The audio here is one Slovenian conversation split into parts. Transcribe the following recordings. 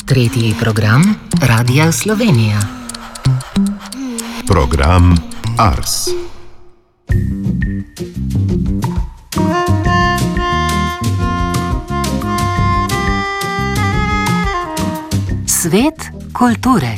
Tretji program Radia Slovenija. Program Ars. Svet kulture.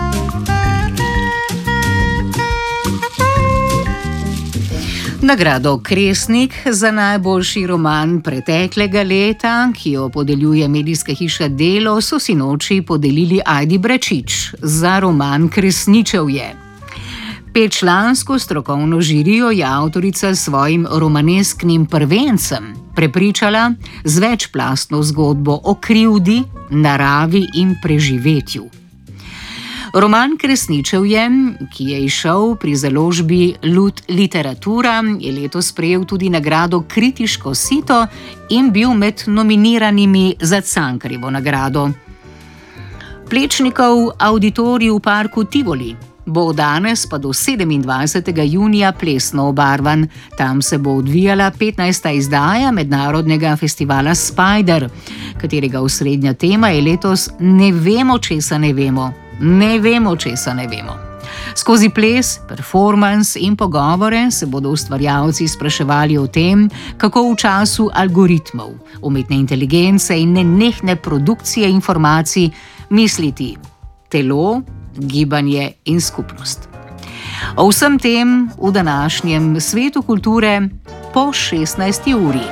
Nagrado Kresnik za najboljši roman preteklega leta, ki jo podeljuje medijska hiša Delo, so sinoči podelili Ajdi Bračič za roman Kresničevje. 5-člansko strokovno žirijo je avtorica s svojim romanesknim prvencem prepričala z večplastno zgodbo o krivdi, naravi in preživetju. Roman Kresničevje, ki je izšel pri založbi Lud Literatura, je letos prejel tudi nagrado Kritiško sito in bil med nominiranimi za Cankarjevo nagrado. Plečnikov avditorij v parku Tivoli bo od danes pa do 27. junija plesno obarvan. Tam se bo odvijala 15. izdaja mednarodnega festivala Spider, katerega osrednja tema je letos Ne vemo, česa ne vemo. Ne vemo, česa ne vemo. Skozi ples, performans in pogovore se bodo ustvarjalci spraševali o tem, kako v času algoritmov, umetne inteligence in nenehne produkcije informacij misliti telo, gibanje in skupnost. O vsem tem v današnjem Svetu kulture po 16. uri.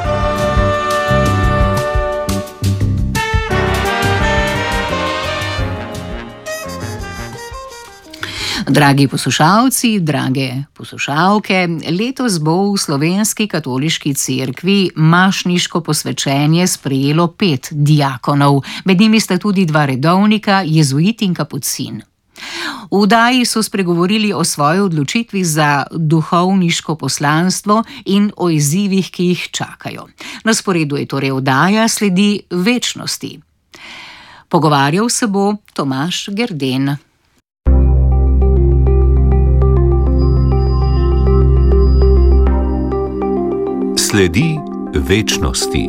Dragi poslušalci, drage poslušalke, letos bo v Slovenski katoliški cerkvi mašniško posvečenje sprejelo 5 diakonov, med njimi sta tudi 2 redovnika, jezuit in kapucin. V vdaji so spregovorili o svoji odločitvi za duhovniško poslanstvo in o izzivih, ki jih čakajo. Na sporedu je torej vdaja Sledi večnosti. Pogovarjal se bo Tomaž Gerden. Sledi večnosti.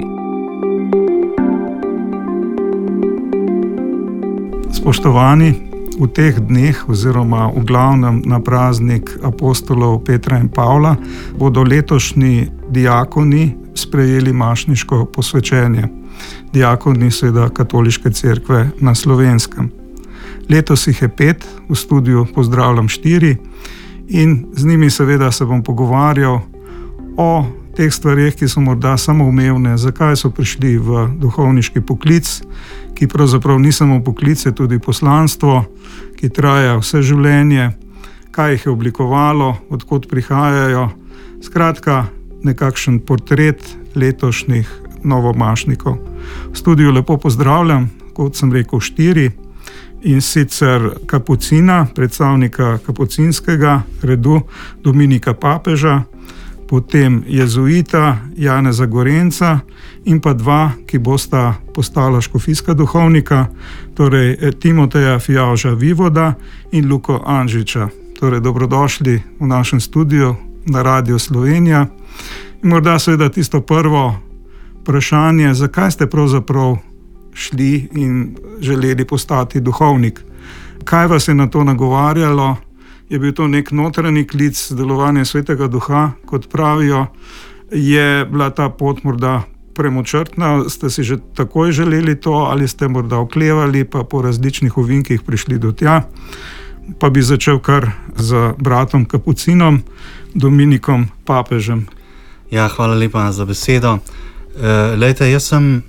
Spoštovani, v teh dneh oziroma v glavnem na praznik apostolov Petra in Pavla bodo letošnji diakoni sprejeli mašniško posvečenje. Diakoni seveda Katoliške cerkve na Slovenskem. Letos jih je 5, v studiu pozdravljam 4 in z njimi seveda se bom pogovarjal o teh stvarih, ki so morda samoumevne, zakaj so prišli v duhovniški poklic, ki pravzaprav ni samo poklic, je tudi poslanstvo, ki traja vse življenje, kaj jih je oblikovalo, odkot prihajajo. Skratka, nekakšen portret letošnjih novomašnikov. V studiu lepo pozdravljam, kot sem rekel, 4, in sicer kapucina, predstavnika kapucinskega redu Dominika Papeža, potem jezuita Janeza Gorenca in pa 2, ki bosta postala škofijska duhovnika, torej Timoteja Fijavža Vivoda in Luko Anžiča. Torej, dobrodošli v našem studiu na Radio Slovenija. In morda seveda tisto prvo vprašanje, zakaj ste pravzaprav šli in želeli postati duhovnik? Kaj vas je na to nagovarjalo? Je bil to nek notranji klic, delovanje Svetega Duha, kot pravijo? Je bila ta pot morda premočrtna? Ste si že takoj želeli to ali ste morda oklevali pa po različnih ovinkih prišli do tja? Pa bi začel kar z bratom kapucinom, Dominikom Papežem. Ja, hvala lepa za besedo. Lejte, jaz sem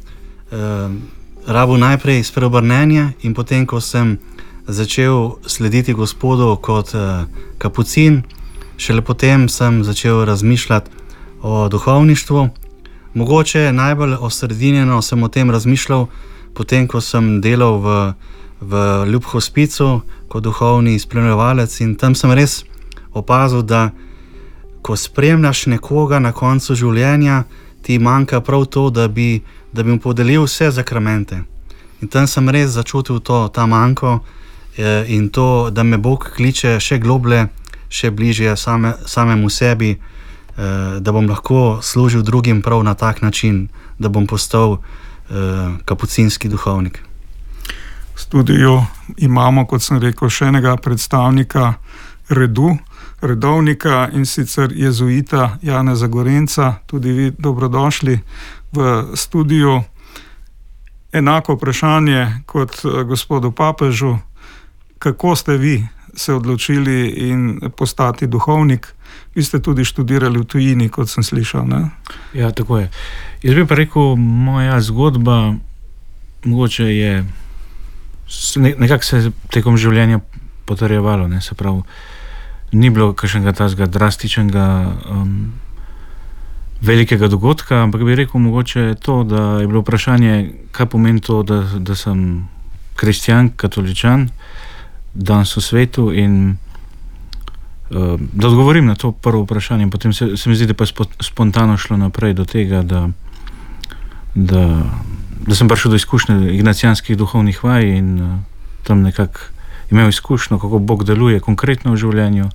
rabil najprej spreobrnenje in potem, ko sem začel slediti Gospodu kot kapucin, šele potem sem začel razmišljati o duhovništvu. Mogoče najbolj osredinjeno sem o tem razmišljal potem, ko sem delal v Ljub hospicu kot duhovni spremljevalec, in tam sem res opazil, da ko spremljaš nekoga na koncu življenja, ti manjka prav to, da bi mu podelil vse zakramente. In tam sem res začutil ta manjko in to, da me Bog kliče še globlje, še bližje samemu sebi, da bom lahko služil drugim prav na tak način, da bom postal kapucinski duhovnik. V studiu imamo, kot sem rekel, še enega predstavnika redovnika, in sicer jezuita Janeza Gorenca. Tudi vi dobrodošli v studiu. Enako vprašanje kot gospodu papežu, kako ste vi se odločili in postati duhovnik? Vi ste tudi študirali v tujini, kot sem slišal, ne? Ja, tako je. Jaz bi pa rekel, moja zgodba mogoče je nekako se tekom življenja potrjevalo, ne? Se pravi, ni bilo kakšnega tazga drastičnega velikega dogodka, ampak bi rekel mogoče to, da je bilo vprašanje, kaj pomeni to, da sem kristjan, katoličan, danes v svetu, in da odgovorim na to prvo vprašanje. Potem se mi zdi, da pa je spontano šlo naprej do tega, da sem prišel do izkušnje ignacijanskih duhovnih vaj in tam nekako imel izkušnjo, kako Bog deluje konkretno v življenju.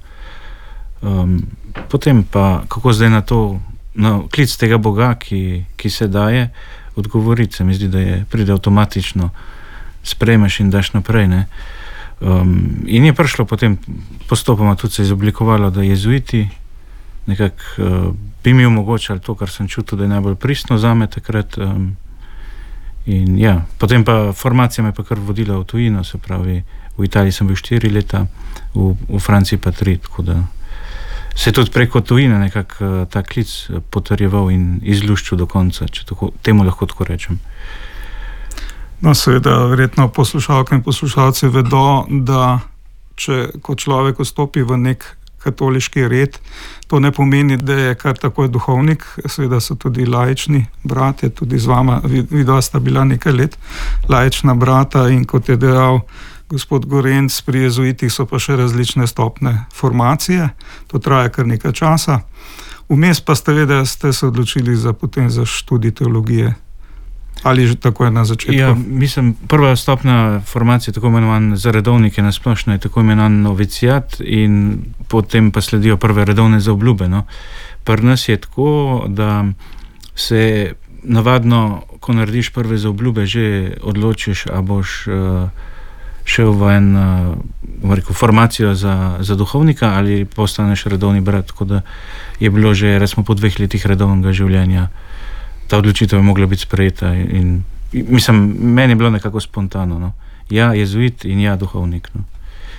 Potem pa, kako zdaj na to, na klic tega Boga, ki se daje, odgovoriti. Se mi zdi, da pride avtomatično, sprejmeš in daš naprej, ne. In je prišlo potem postopoma, tudi se je izoblikovalo, da jezuiti nekako bi mi omogočali to, kar sem čutil, da je najbolj pristno zame takrat. In ja, potem pa formacija me pa kar vodila v tujino, se pravi, v Italiji sem bil 4 leta, v Franciji pa 3, tako da se je tudi preko tujine nekako ta klic potrjeval in izluščil do konca, če temu lahko tako rečem. No, seveda, verjetno poslušalke in poslušalci vedo, da ko človek vstopi v nek katoliški red, to ne pomeni, da je kar takoj duhovnik. Seveda so tudi laični bratje, tudi z vama, vidva sta bila nekaj let laična brata, in kot je dejal gospod Gorenc, pri jezuitih so pa še različne stopne formacije, to traja kar nekaj časa. Vmes pa ste se odločili potem za študij teologije. Ali že tako je na začetku? Ja, mislim, prva stopna formacija, tako imenovan za redovnike na splošno, je tako imenovan novicijat, in potem pa sledijo prve redovne zaobljube, no. Pri nas je tako, da se navadno, ko narediš prve zaobljube, že odločiš, a boš šel v formacijo za duhovnika ali postaneš redovni brat, tako da je bilo že, recimo, po 2 letih redovnega življenja ta odločitev je mogla biti sprejeta, in mislim, meni je bilo nekako spontano, no. Ja, jezuit in ja, duhovnik, no.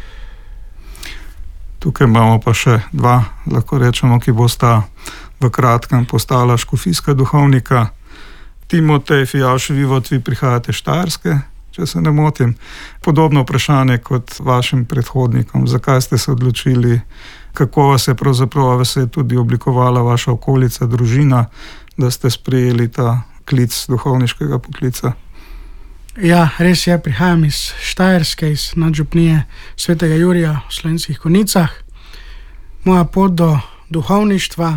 Tukaj imamo pa še 2, lahko rečemo, ki bosta v kratkem postala škofijska duhovnika. Timotej Fijavž Vivot, vi prihajate Štajerske, če se ne motim. Podobno vprašanje kot vašim predhodnikom. Zakaj ste se odločili, kako vas je pravzaprav, se je tudi oblikovala vaša okolica, družina, da ste sprejeli ta klic duhovniškega poklica? Ja, res je, prihajam iz Štajerske, iz nadžupnije Svetega Jurija v Slovenskih Konjicah. Moja pot do duhovništva,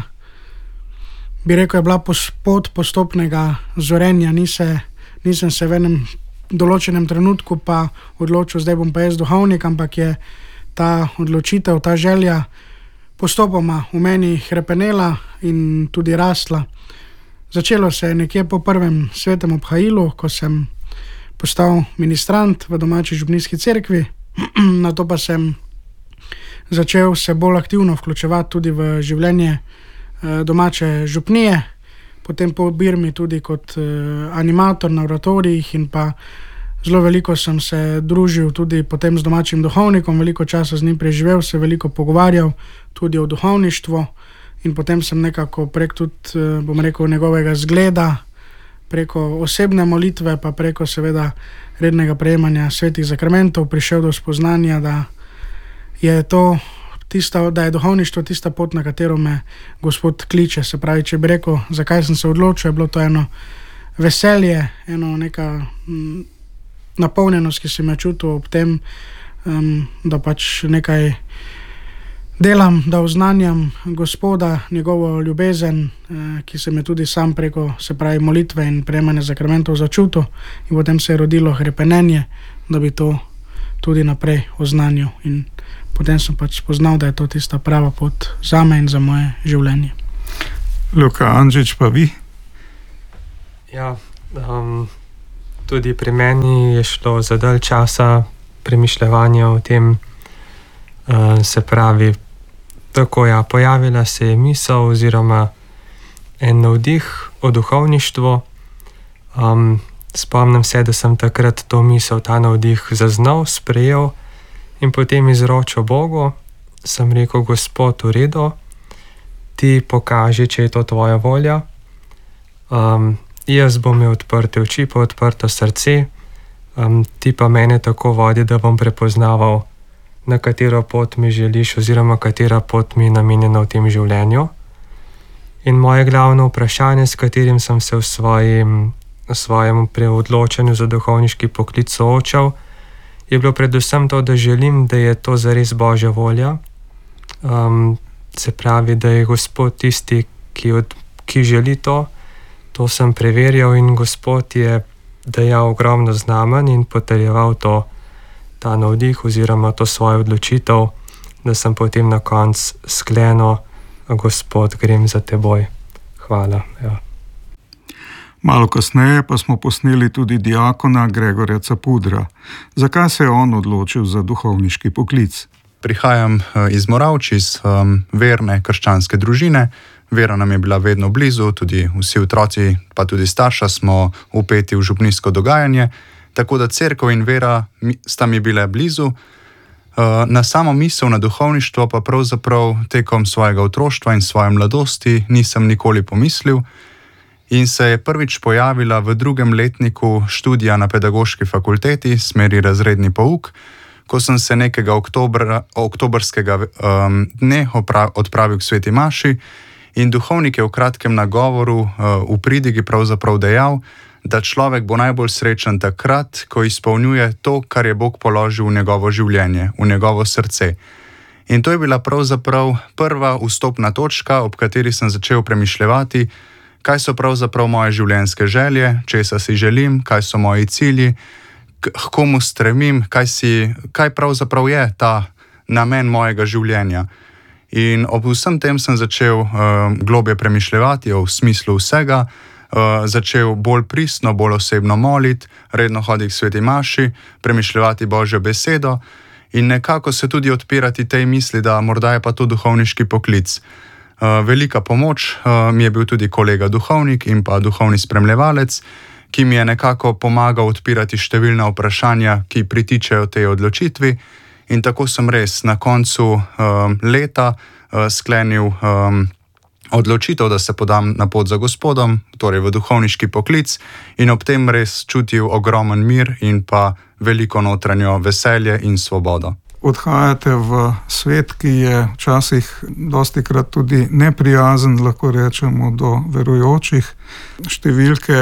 bi rekel, je bila pot postopnega zorenja. Nisem se v enem določenem trenutku pa odločil, zdaj bom pa jaz duhovnik, ampak je ta odločitev, ta želja postopoma v meni hrepenela in tudi rasla. Začelo se je nekje po prvem svetem obhajilu, ko sem postal ministrant v domači župnijski cerkvi, nato pa sem začel se bolj aktivno vključevati tudi v življenje domače župnije, potem po Birmi tudi kot animator na oratorijih, in pa zelo veliko sem se družil tudi potem z domačim duhovnikom, veliko časa z njim preživel, se veliko pogovarjal tudi o duhovništvu, in potem sem nekako prek tudi, bom rekel, njegovega zgleda, preko osebne molitve, pa preko seveda rednega prejemanja svetih zakramentov prišel do spoznanja, da je duhovništvo tista pot, na katero me Gospod kliče. Se pravi, če bi rekel, zakaj sem se odločil, je bilo to eno veselje, neka napolnjenost, ki sem jo čutil ob tem, da pač nekaj delam, da oznanjam Gospoda, njegovo ljubezen, ki se me tudi sam preko, se pravi, molitve in prejemanja zakramentov začutil, in potem se je rodilo hrepenenje, da bi to tudi naprej oznanjal, in potem sem pač spoznal, da je to tista prava pot zame in za moje življenje. Luka Andžič, pa vi? Ja, Tudi pri meni je šlo za dalj časa premišljevanja o tem, se pravi, tako ja, pojavila se je misel oziroma en navdih o duhovništvu. Spomnim se, da sem takrat to misel, ta navdih zaznal, sprejel in potem izročil Bogu. Sem rekel: Gospod, v redu, ti pokaži, če je to tvoja volja. Jaz bom imel odprte oči, pa odprto srce, ti pa mene tako vodi, da bom prepoznaval, na katero pot mi želiš oziroma katera pot mi je namenjena v tem življenju. In moje glavno vprašanje, s katerim sem se v svojem preodločanju za duhovniški poklic soočal, je bilo predvsem to, da želim, da je to zares Božja volja. Se pravi, da je Gospod tisti, ki želi to. To sem preverjal in Gospod je dejal ogromno znamenj in potrjeval ta navdih oziroma to svojo odločitev, da sem potem na koncu sklenil: Gospod, grem za teboj. Hvala. Ja. Malo kasneje pa smo posneli tudi diakona Gregorja Capudra. Zakaj se je on odločil za duhovniški poklic? Prihajam iz Moravč, iz verne krščanske družine. Vera nam je bila vedno blizu, tudi vsi otroci, pa tudi starša smo vpeti v župnijsko dogajanje, tako da cerkev in vera sta mi bile blizu. Na samo misel na duhovništvo pa pravzaprav tekom svojega otroštva in svoje mladosti nisem nikoli pomislil in se je prvič pojavila v 2. letniku študija na pedagoški fakulteti, smeri razredni pouk, ko sem se nekega oktobrskega dne odpravil k sveti maši in duhovnik je v kratkem nagovoru v pridigi pravzaprav dejal, da človek bo najbolj srečen takrat, ko izpolnjuje to, kar je Bog položil v njegovo življenje, v njegovo srce. In to je bila pravzaprav prva vstopna točka, ob kateri sem začel premišljevati, kaj so pravzaprav moje življenjske želje, česa si želim, kaj so moji cilji, k komu stremim, kaj pravzaprav je ta namen mojega življenja. In ob vsem tem sem začel globje premišljevati o smislu vsega, začel bolj pristno, bolj osebno moliti, redno hoditi k sveti maši, premišljevati Božjo besedo in nekako se tudi odpirati tej misli, da morda je pa to duhovniški poklic. Velika pomoč mi je bil tudi kolega duhovnik in pa duhovni spremljevalec, ki mi je nekako pomagal odpirati številna vprašanja, ki pritičejo tej odločitvi. In tako sem res na koncu leta sklenil odločitev, da se podam na pot za Gospodom, torej v duhovniški poklic in ob tem res čutil ogromen mir in pa veliko notranjo veselje in svobodo. Odhajate v svet, ki je včasih dostikrat tudi neprijazen, lahko rečemo, do verujočih. Številke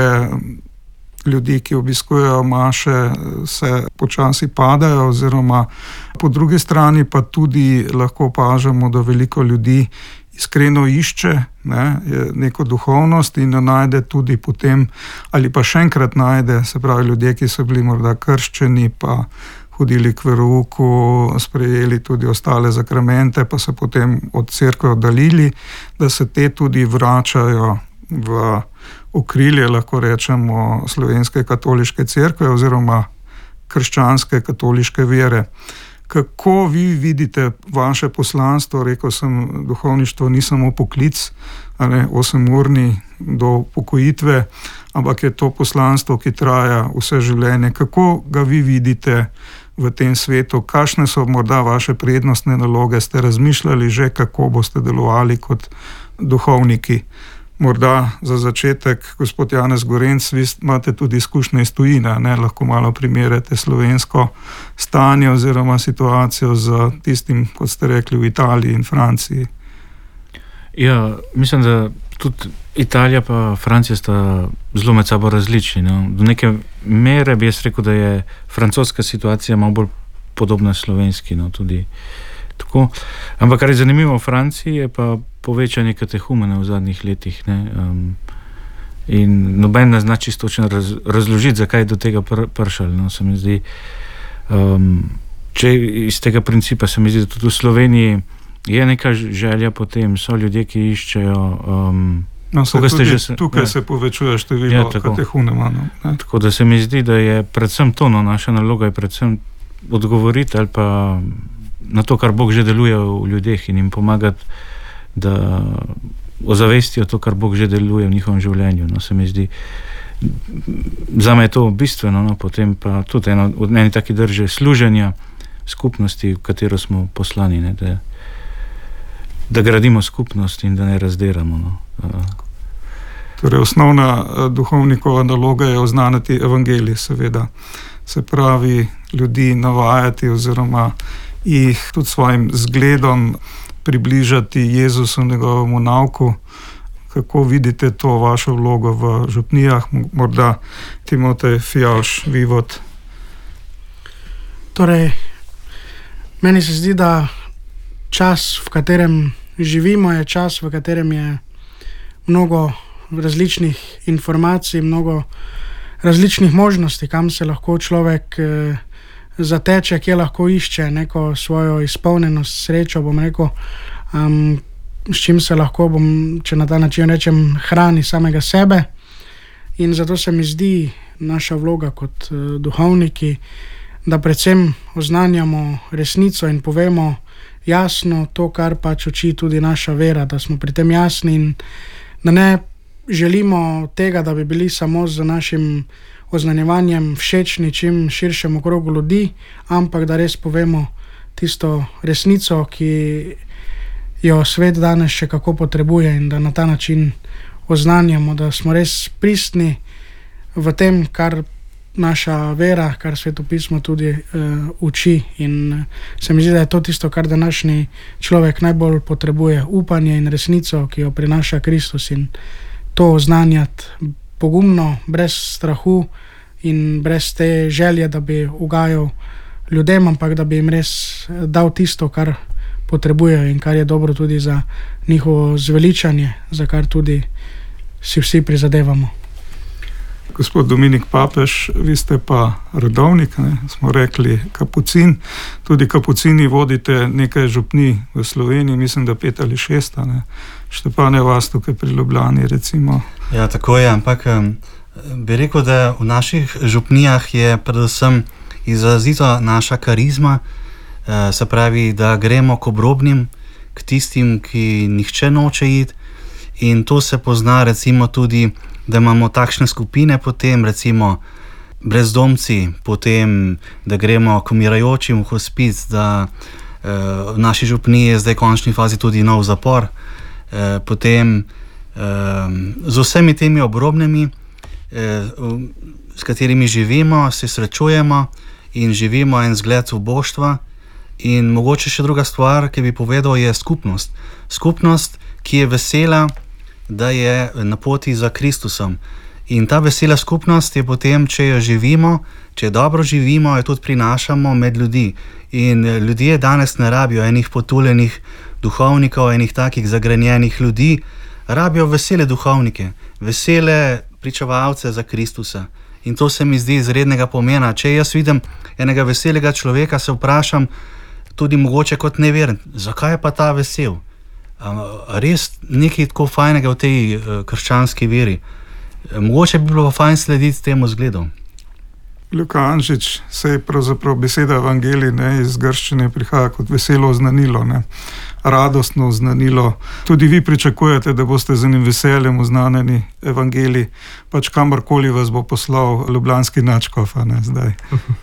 ljudi, ki obiskujejo maše, se počasi padajo, oziroma po drugi strani pa tudi lahko opažamo, da veliko ljudi iskreno išče neko duhovnost in jo najde tudi potem, ali pa še enkrat najde, se pravi ljudje, ki so bili morda krščeni, pa hodili k verouku, sprejeli tudi ostale zakramente, pa se potem od cerkve oddaljili, da se te tudi vračajo v okrilje, lahko rečemo, slovenske katoliške cerkve oziroma krščanske katoliške vere. Kako vi vidite vaše poslanstvo? Rekel sem, duhovništvo ni samo poklic, 8-urni do upokojitve, ampak je to poslanstvo, ki traja vse življenje. Kako ga vi vidite v tem svetu? Kakšne so morda vaše prednostne naloge? Ste razmišljali že, kako boste delovali kot duhovniki? Morda za začetek, gospod Janez Gorenc, vi imate tudi izkušnje iz tujine, lahko malo primerjate slovensko stanje oziroma situacijo z tistim, kot ste rekli, v Italiji in Franciji. Ja, mislim, da tudi Italija pa Francija sta zelo med sabo različni. Do neke mere bi jaz rekel, da je francoska situacija malo bolj podobna slovenski, tudi tako. Ampak kar je zanimivo v Franciji, je pa povečanje katehumene v zadnjih letih. In noben ne zna čisto točno razložiti, zakaj je do tega prišlo. Se mi zdi, če iz tega principa se mi zdi, da tudi v Sloveniji je neka želja potem, so ljudje, ki iščejo No, tukaj se povečuje število katehumenov. Tako da se mi zdi, da je predvsem to, naša naloga je predvsem odgovoriti ali pa na to, kar Bog že deluje v ljudeh in jim pomagati, da ozavestijo to, kar Bog že deluje v njihovem življenju. No, se mi zdi, zame je to bistveno, potem pa tudi eno od meni taki drže služenja skupnosti, v katero smo poslani, ne, da gradimo skupnost in da ne razdelamo. Torej, osnovna duhovnikova naloga je oznaniti evangelij, seveda. Se pravi, ljudi navajati oziroma jih tudi svojim zgledom približati Jezusu, njegovemu nauku. Kako vidite to vašo vlogo v župnijah? Morda Timotej Fijavž, Vivod. Torej, meni se zdi, da čas, v katerem živimo, je čas, v katerem je mnogo različnih informacij, mnogo različnih možnosti, kam se lahko človek zateče, kje lahko išče neko svojo izpolnjenost, srečo, bom rekel, s čim se lahko, če na ta način rečem, hrani samega sebe. In zato se mi zdi naša vloga kot duhovniki, da predvsem oznanjamo resnico in povemo jasno to, kar pač uči tudi naša vera, da smo pri tem jasni in da ne želimo tega, da bi bili samo z našim oznanjevanjem všečni čim širšemu krogu ljudi, ampak da res povemo tisto resnico, ki jo svet danes še kako potrebuje in da na ta način oznanjamo, da smo res pristni v tem, kar naša vera, kar svetopismo tudi uči. In se mi zdi, da je to tisto, kar današnji človek najbolj potrebuje, upanje in resnico, ki jo prinaša Kristus, in to oznanjati pogumno, brez strahu in brez te želje, da bi ugajal ljudem, ampak da bi jim res dal tisto, kar potrebujejo in kar je dobro tudi za njihovo zveličanje, za kar tudi si vsi prizadevamo. Gospod Dominik Papež, vi ste pa redovnik, smo rekli kapucin. Tudi kapucini vodite nekaj župnij v Sloveniji, mislim, da 5 ali 6. Štefane, vas tukaj pri Ljubljani, recimo. Ja, tako je, ampak bi rekel, da v naših župnijah je predvsem izrazito naša karizma, se pravi, da gremo k obrobnim, k tistim, ki nihče noče iti, in to se pozna recimo tudi, da imamo takšne skupine, potem recimo brezdomci, potem da gremo k umirajočim v hospic, da v naši župniji je zdaj v končni fazi tudi nov zapor, potem z vsemi temi obrobnimi, s katerimi živimo, se srečujemo in živimo en zgled uboštva. In mogoče še druga stvar, ki bi povedal, je skupnost. Skupnost, ki je vesela, da je na poti za Kristusom. In ta vesela skupnost je potem, če jo živimo, če dobro živimo, jo tudi prinašamo med ljudi. In ljudje danes ne rabijo enih potuljenih duhovnikov, enih takih zagrenjenih ljudi, rabijo vesele duhovnike, vesele pričevalce za Kristusa. In to se mi zdi izrednega pomena. Če jaz vidim enega veselega človeka, se vprašam tudi mogoče kot neveren, zakaj je pa ta vesel? Res nekaj tako fajnega v tej krščanski veri. Mogoče bi bilo fajn slediti temu zgledu. Luka Anžič, se je pravzaprav beseda evangelij iz grščine prihaja kot veselo oznanilo, radostno oznanilo. Tudi vi pričakujete, da boste z enim veseljem oznanjeni evangelij, pač kamorkoli vas bo poslal ljubljanski nadškof, zdaj.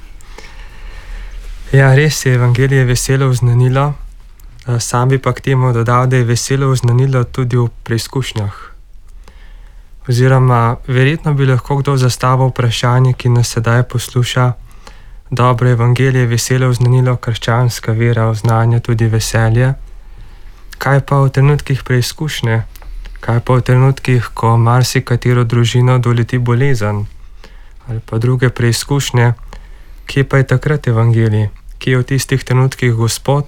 Ja, res je, evangelij je veselo oznanilo. Sam bi pa k temu dodal, da je veselo oznanilo tudi v preizkušnjah. Oziroma, verjetno bi lahko kdo zastavil vprašanje, ki nas sedaj posluša. Dobro, evangelij je veselo oznanilo, krščanska vera oznanja tudi veselje. Kaj pa v trenutkih preizkušnje? Kaj pa v trenutkih, ko marsikatero družino doleti bolezen? Ali pa druge preizkušnje? Kje pa je takrat evangelij? Kje je v tistih trenutkih Gospod?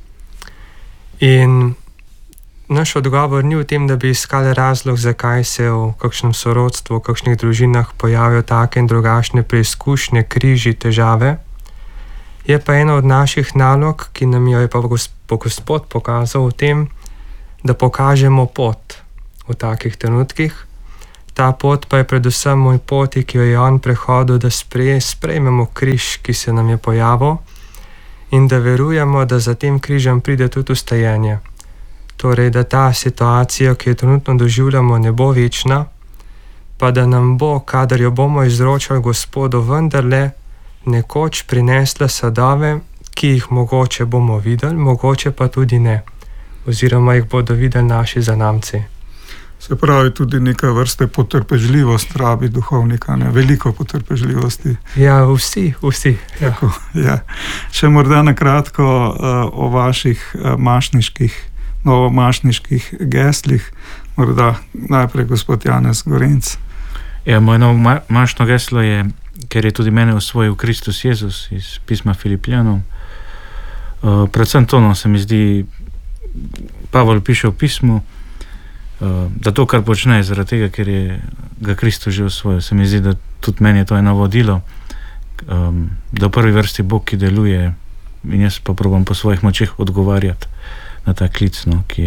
In naš odgovor ni v tem, da bi iskali razlog, zakaj se v kakšnem sorodstvu, v kakšnih družinah pojavijo take in drugačne preizkušnje, križi, težave. Je pa ena od naših nalog, ki nam jo je pa Gospod pokazal v tem, da pokažemo pot. v takih trenutkih. Ta pot pa je predvsem moj poti, ki jo je on prehodil, da sprejmemo križ, ki se nam je pojavil, in da verujemo, da za tem križem pride tudi vstajenje. Torej, da ta situacija, ki jo trenutno doživljamo, ne bo večna, pa da nam bo, kadar jo bomo izročali Gospodu, vendarle nekoč prinesla sadove, ki jih mogoče bomo videli, mogoče pa tudi ne, oziroma jih bodo videli naši zanamci. Se pravi, tudi neka vrste potrpežljivost rabi duhovnika, ne? Veliko potrpežljivosti. Ja, vsi. Ja. Tako, ja. Še morda na kratko o vaših novomašniških geslih, morda najprej gospod Janez Gorenc. Ja, moje novomašno geslo je, ker je tudi mene osvojil Kristus Jezus iz pisma Filipljanov. Predvsem to, se mi zdi, Pavel piše v pismu, da to, kar počne, zaradi tega, ker je ga Kristus že osvojil. Se mi zdi, da tudi meni je to eno vodilo, da v prvi vrsti Bog, ki deluje, in jaz pa probam po svojih močeh odgovarjati na ta klic, ki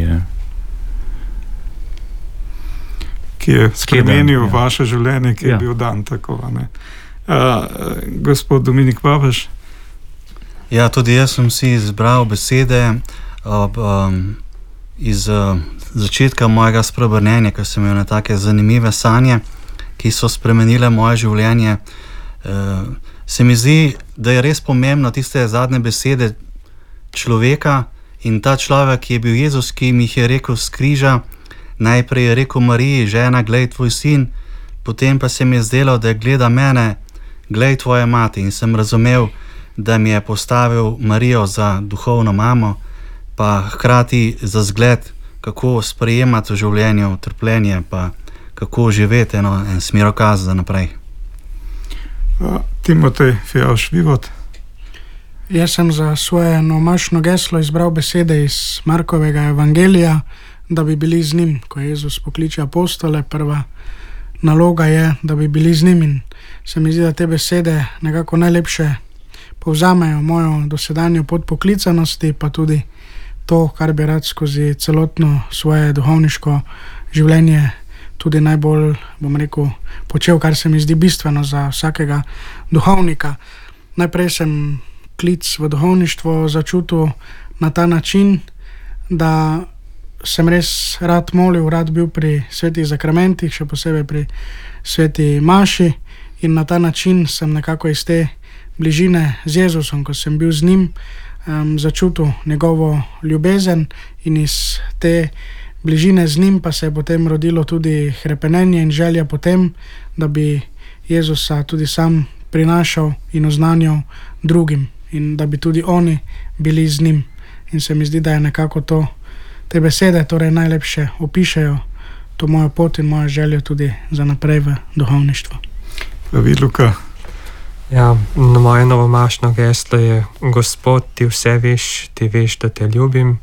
je spremenil vaše življenje, ki je bil dan tako. Gospod Dominik Papež. Ja, tudi jaz sem si izbral besede iz začetka mojega spreobrnenja, ker sem imel take zanimive sanje, ki so spremenile moje življenje. Se mi zdi, da je res pomembno tiste zadnje besede človeka, in ta človek, ki je bil Jezus, ki mi jih je rekel s križa. Najprej je rekel Mariji: žena, glej tvoj sin, potem pa se mi je zdelo, da gleda mene: glej tvoja mati. In sem razumel, da mi je postavil Marijo za duhovno mamo, pa hkrati za zgled, kako sprejemati v življenju trpljenje, pa kako živeti en smerokaz za naprej. Timotej Fijavž Vivot. Jaz sem za svoje novomašno geslo izbral besede iz Markovega evangelija, da bi bili z njim. Ko Jezus pokliče apostole, prva naloga je, da bi bili z njim, in se mi zdi, da te besede nekako najlepše povzamejo mojo dosedanjo pot poklicanosti, pa tudi to, kar bi rad skozi celotno svoje duhovniško življenje tudi najbolj, počel, kar se mi zdi bistveno za vsakega duhovnika. Najprej sem klic v duhovništvo začutil na ta način, da sem res rad molil, rad bil pri svetih zakramentih, še posebej pri sveti maši, in na ta način sem nekako iz te bližine z Jezusom, ko sem bil z njim, začutil njegovo ljubezen, in iz te bližine z njim pa se je potem rodilo tudi hrepenenje in želja potem, da bi Jezusa tudi sam prinašal in oznanjal drugim, in da bi tudi oni bili z njim. In se mi zdi, da je nekako te besede torej najlepše opišejo to mojo pot in mojo željo tudi za naprej v duhovništvo. David Luka. Ja, moje novomašno geslo je: Gospod, ti vse veš, ti veš, da te ljubim.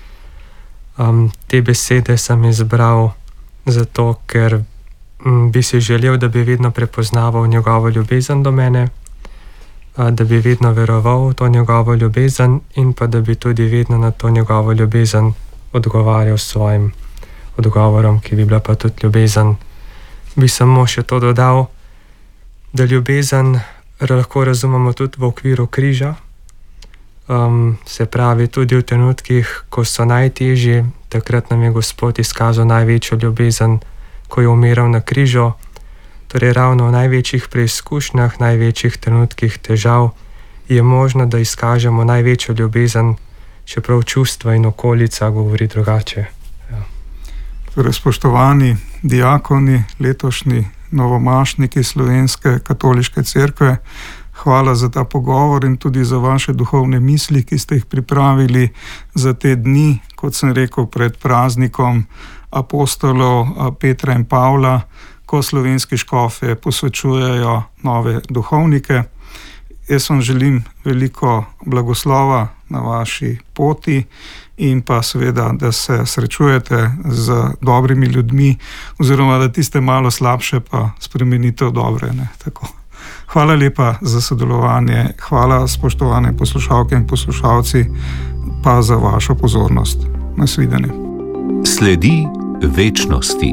Te besede sem izbral zato, ker bi si želel, da bi vedno prepoznaval njegovo ljubezen do mene, da bi vedno veroval v to njegovo ljubezen, in pa da bi tudi vedno na to njegovo ljubezen odgovarjal s svojim odgovorom, ki bi bila pa tudi ljubezen. Bi samo še to dodal, da ljubezen lahko razumemo tudi v okviru križa, se pravi tudi v trenutkih, ko so najtežji. Takrat nam je Gospod izkazal največjo ljubezen, ko je umiral na križu. Torej ravno v največjih preizkušnjah, največjih trenutkih težav je možno, da izkažemo največjo ljubezen, čeprav čustva in okolica govori drugače. Ja. Torej, spoštovani diakoni, letošnji novomašniki Slovenske katoliške cerkve, hvala za ta pogovor in tudi za vaše duhovne misli, ki ste jih pripravili za te dni, kot sem rekel, pred praznikom apostolov Petra in Pavla, ko slovenski škofje posvečujejo nove duhovnike. Jaz vam želim veliko blagoslova na vaši poti in pa seveda, da se srečujete z dobrimi ljudmi, oziroma da tiste malo slabše pa spremenite v dobre. Tako. Hvala lepa za sodelovanje, hvala spoštovane poslušalke in poslušalci pa za vašo pozornost. Nasvidenje. Sledi večnosti.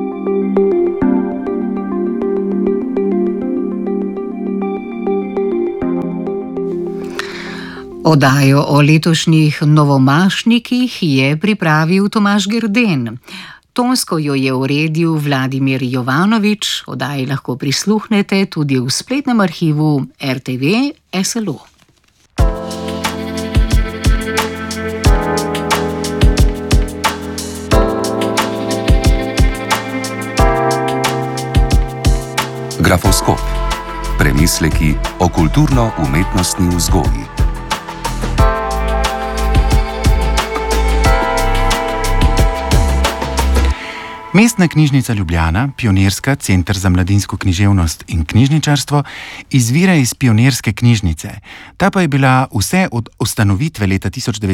Oddajo o letošnjih novomašnikih je pripravil Tomaž Grden. Tonsko jo je uredil Vladimir Jovanovič, oddaji lahko prisluhnete tudi v spletnem arhivu RTV SLO. Grafoskop. Premisleki o kulturno-umetnostni vzgoji. Mestna knjižnica Ljubljana, pionirska center za mladinsko književnost in knjižničarstvo, izvira iz pionirske knjižnice. Ta pa je bila vse od ustanovitve leta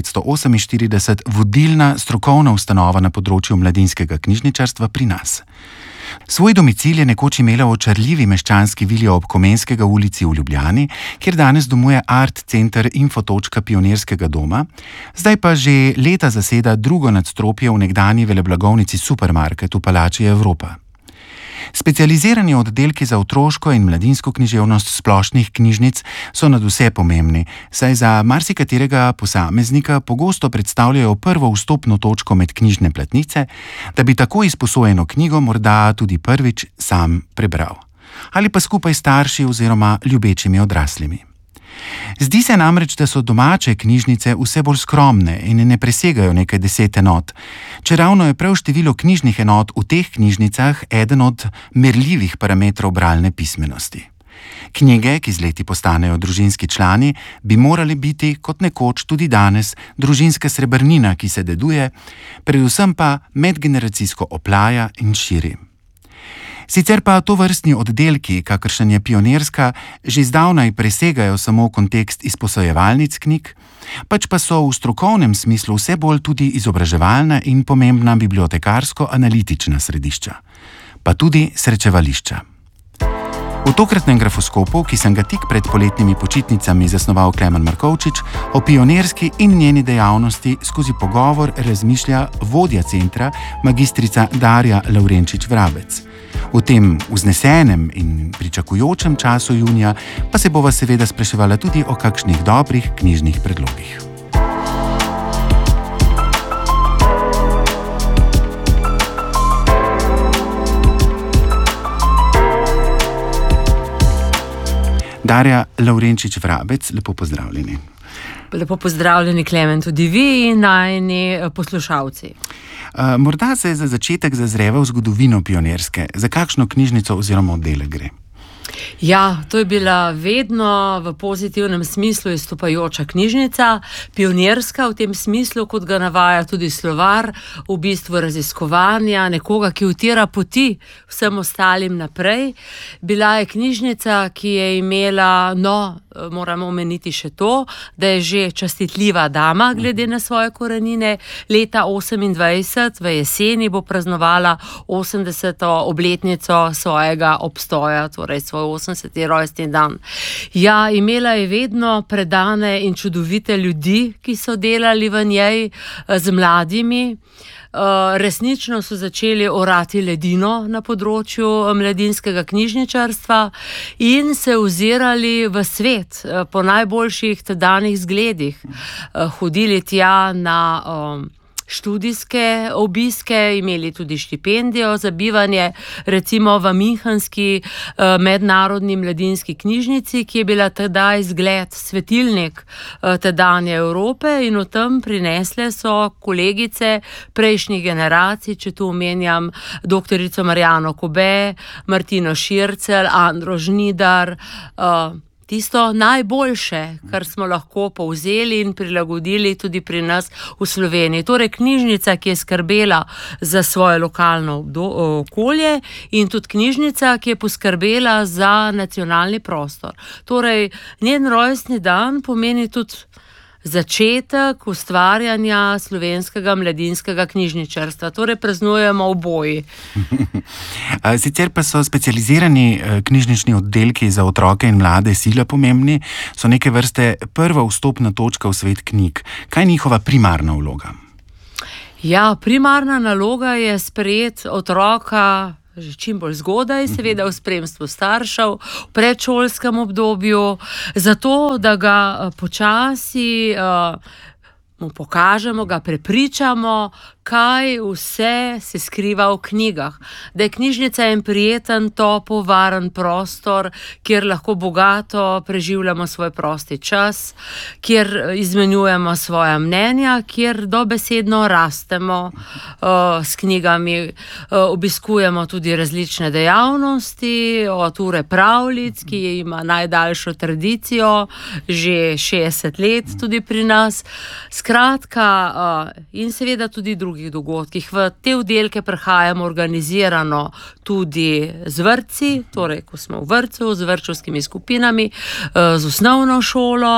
1948 vodilna strokovna ustanova na področju mladinskega knjižničarstva pri nas. Svoj domicil je nekoč imela v očarljivi meščanski vili ob Komenskega ulici v Ljubljani, kjer danes domuje Art Center Infotočka pionirskega doma, zdaj pa že leta zaseda drugo nadstropje v nekdanji veleblagovnici Supermarket v Palači Evropa. Specializirani oddelki za otroško in mladinsko književnost splošnih knjižnic so nadvse pomembni, saj za marsikaterega posameznika pogosto predstavljajo prvo vstopno točko med knjižne platnice, da bi tako izposojeno knjigo morda tudi prvič sam prebral. Ali pa skupaj s starši oziroma ljubečimi odraslimi. Zdi se namreč, da so domače knjižnice vse bolj skromne in ne presegajo nekaj 10 enot, čeravno je prav število knjižnih enot v teh knjižnicah eden od merljivih parametrov bralne pismenosti. Knjige, ki z leti postanejo družinski člani, bi morali biti, kot nekoč tudi danes, družinska srebrnina, ki se deduje, predvsem pa medgeneracijsko oplaja in širi. Sicer pa tovrstni oddelki, kakršen je pionirska, že zdavnaj presegajo samo kontekst izposojevalnic knjig, pač pa so v strokovnem smislu vse bolj tudi izobraževalna in pomembna bibliotekarsko-analitična središča, pa tudi srečevališča. V tokratnem grafoskopu, ki sem ga tik pred poletnimi počitnicami zasnoval Klemen Markovčič, o pionirski in njeni dejavnosti skozi pogovor razmišlja vodja centra, magistrica Darja Lavrenčič-Vrabec. V tem vznesenem in pričakujočem času junija pa se bova seveda spraševala tudi o kakšnih dobrih knjižnih predlogih. Darja Lavrenčič-Vrabec, lepo pozdravljeni. Lepo pozdravljeni, Klemen, tudi vi in najni poslušalci. Morda se za začetek zazreva v zgodovino pionirske. Za kakšno knjižnico oziroma oddelek gre? Ja, to je bila vedno v pozitivnem smislu izstopajoča knjižnica, pionirska v tem smislu, kot ga navaja tudi slovar, v bistvu raziskovanja, nekoga, ki utira poti vsem ostalim naprej. Bila je knjižnica, ki je imela, moramo omeniti še to, da je že častitljiva dama glede na svoje korenine. Leta 28 v jeseni bo praznovala 80. obletnico svojega obstoja, torej svoj 80. rojstni dan. Ja, imela je vedno predane in čudovite ljudi, ki so delali v njej z mladimi. Resnično so začeli orati ledino na področju mladinskega knjižničarstva in se ozirali v svet po najboljših tedanjih zgledih. Hodili tja na študijske obiske, imeli tudi štipendijo za bivanje, recimo v Münchenski mednarodni mladinski knjižnici, ki je bila tedaj zgled, svetilnik tedanje Evrope, in v tem prinesle so kolegice prejšnjih generacij, če tu omenjam doktorico Marjano Kobe, Martino Šircelj, Andro Žnidar, tisto najboljše, kar smo lahko povzeli in prilagodili tudi pri nas v Sloveniji. Torej knjižnica, ki je skrbela za svoje lokalno okolje, in tudi knjižnica, ki je poskrbela za nacionalni prostor. Torej, njen rojstni dan pomeni tudi začetek ustvarjanja slovenskega mladinskega knjižničarstva. Torej praznujemo oboji. Sicer pa so specializirani knjižnični oddelki za otroke in mlade sila pomembni, so neke vrste prva vstopna točka v svet knjig. Kaj je njihova primarna vloga? Ja, primarna naloga je sprejeti otroka že čim bolj zgodaj, seveda v spremstvu staršev, v predšolskem obdobju, zato da ga počasi mu pokažemo, ga prepričamo, kaj vse se skriva v knjigah. Da je knjižnica en prijeten, topel, varen prostor, kjer lahko bogato preživljamo svoj prosti čas, kjer izmenjujemo svoja mnenja, kjer dobesedno rastemo s knjigami. Obiskujemo tudi različne dejavnosti, od ure pravljic, ki ima najdaljšo tradicijo, že 60 let tudi pri nas. Skratka, in seveda tudi drugih dogodkih. V te oddelke prihajamo organizirano tudi z vrtci, torej ko smo v vrtcu, z vrtčevskimi skupinami, z osnovno šolo,